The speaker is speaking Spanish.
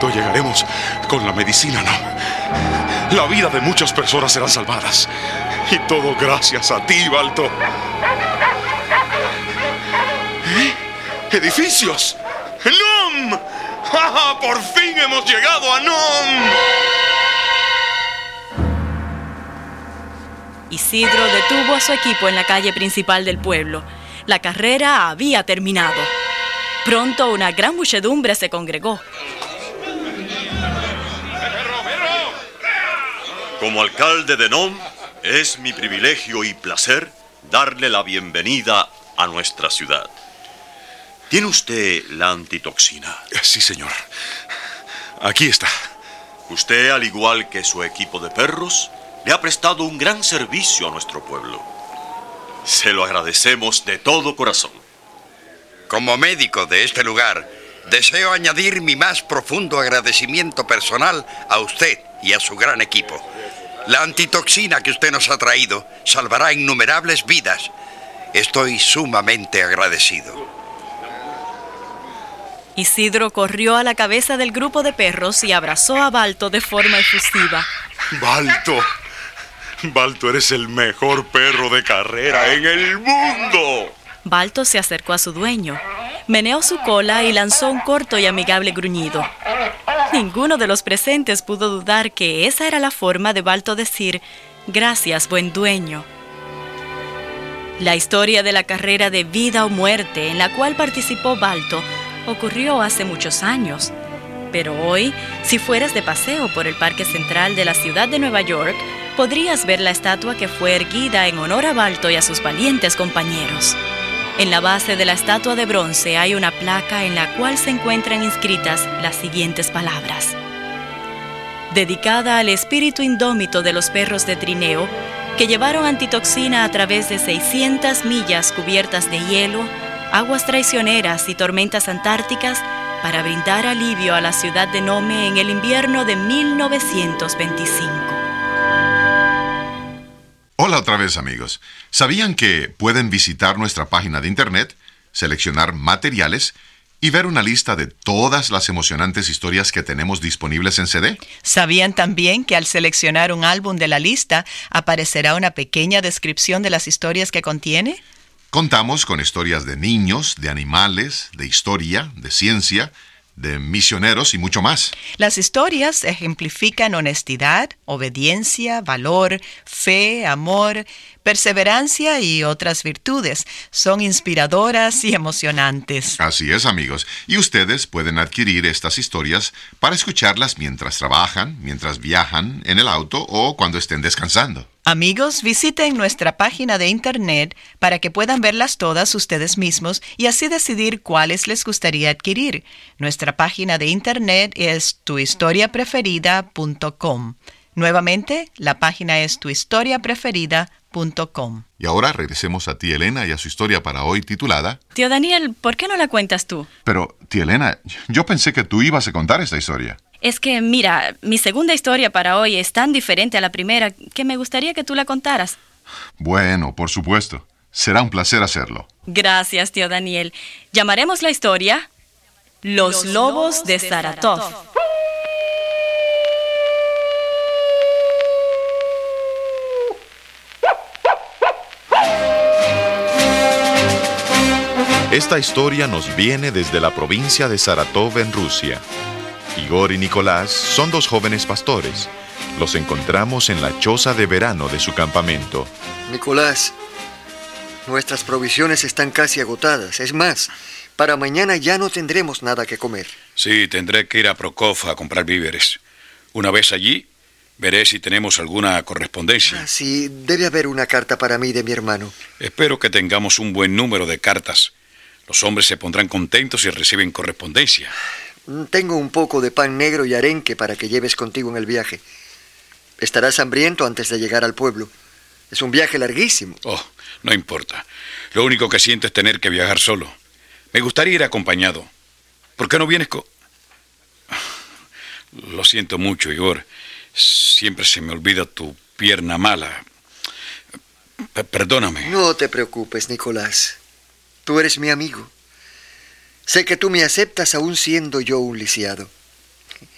pronto llegaremos con la medicina, ¿no? La vida de muchas personas serán salvadas. Y todo gracias a ti, Balto. ¡Edificios! ¡Nom! ¡Ja! ¡Por fin hemos llegado a Nom! Isidro detuvo a su equipo en la calle principal del pueblo. La carrera había terminado. Pronto una gran muchedumbre se congregó. Como alcalde de Nom, es mi privilegio y placer darle la bienvenida a nuestra ciudad. ¿Tiene usted la antitoxina? Sí, señor. Aquí está. Usted, al igual que su equipo de perros, le ha prestado un gran servicio a nuestro pueblo. Se lo agradecemos de todo corazón. Como médico de este lugar, deseo añadir mi más profundo agradecimiento personal a usted y a su gran equipo. La antitoxina que usted nos ha traído salvará innumerables vidas. Estoy sumamente agradecido. Isidro corrió a la cabeza del grupo de perros y abrazó a Balto de forma efusiva. ¡Balto! Balto, eres el mejor perro de carrera en el mundo. Balto se acercó a su dueño, meneó su cola y lanzó un corto y amigable gruñido. Ninguno de los presentes pudo dudar que esa era la forma de Balto decir «Gracias, buen dueño». La historia de la carrera de vida o muerte en la cual participó Balto ocurrió hace muchos años. Pero hoy, si fueras de paseo por el Parque Central de la ciudad de Nueva York, podrías ver la estatua que fue erguida en honor a Balto y a sus valientes compañeros. En la base de la estatua de bronce hay una placa en la cual se encuentran inscritas las siguientes palabras. Dedicada al espíritu indómito de los perros de trineo, que llevaron antitoxina a través de 600 millas cubiertas de hielo, aguas traicioneras y tormentas antárticas, para brindar alivio a la ciudad de Nome en el invierno de 1925. Hola otra vez, amigos. ¿Sabían que pueden visitar nuestra página de internet, seleccionar materiales y ver una lista de todas las emocionantes historias que tenemos disponibles en CD? ¿Sabían también que al seleccionar un álbum de la lista aparecerá una pequeña descripción de las historias que contiene? Contamos con historias de niños, de animales, de historia, de ciencia, de misioneros y mucho más. Las historias ejemplifican honestidad, obediencia, valor, fe, amor, perseverancia y otras virtudes. Son inspiradoras y emocionantes. Así es, amigos. Y ustedes pueden adquirir estas historias para escucharlas mientras trabajan, mientras viajan, en el auto o cuando estén descansando. Amigos, visiten nuestra página de internet para que puedan verlas todas ustedes mismos y así decidir cuáles les gustaría adquirir. Nuestra página de internet es tuhistoriapreferida.com. Nuevamente, la página es tuhistoriapreferida.com. Y ahora regresemos a tía Elena y a su historia para hoy titulada... Tío Daniel, ¿por qué no la cuentas tú? Pero, tía Elena, yo pensé que tú ibas a contar esta historia. Es que, mira, mi segunda historia para hoy es tan diferente a la primera que me gustaría que tú la contaras. Bueno, por supuesto. Será un placer hacerlo. Gracias, tío Daniel. Llamaremos la historia Los Lobos de Saratov. Esta historia nos viene desde la provincia de Saratov, en Rusia. Igor y Nicolás son dos jóvenes pastores. Los encontramos en la choza de verano de su campamento. Nicolás, nuestras provisiones están casi agotadas. Es más, para mañana ya no tendremos nada que comer. Sí, tendré que ir a Prokov a comprar víveres. Una vez allí, veré si tenemos alguna correspondencia. Sí, debe haber una carta para mí de mi hermano. Espero que tengamos un buen número de cartas. Los hombres se pondrán contentos si reciben correspondencia. Tengo un poco de pan negro y arenque para que lleves contigo en el viaje. Estarás hambriento antes de llegar al pueblo. Es un viaje larguísimo. Oh, no importa. Lo único que siento es tener que viajar solo. Me gustaría ir acompañado. ¿Por qué no vienes con...? Lo siento mucho, Igor. Siempre se me olvida tu pierna mala. Perdóname. No te preocupes, Nicolás. Tú eres mi amigo. Sé que tú me aceptas aún siendo yo un lisiado.